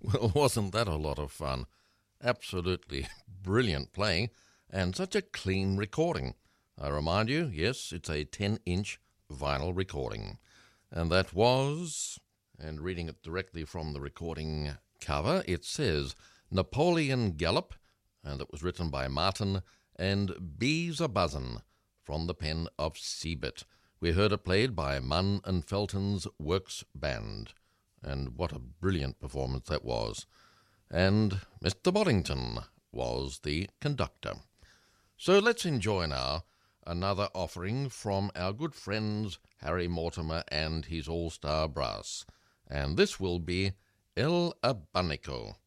Well, wasn't that a lot of fun? Absolutely brilliant playing, and such a clean recording. I remind you, yes, it's a 10-inch vinyl recording. And that was, and reading it directly from the recording cover, it says Napoleon Gallop, and it was written by Martin, and Bees a Buzzin' from the pen of Seabit. We heard it played by Munn and Felton's Works Band, and what a brilliant performance that was. And Mr. Boddington was the conductor. So let's enjoy now another offering from our good friends Harry Mortimer and his All-Star Brass, and this will be El Abanico.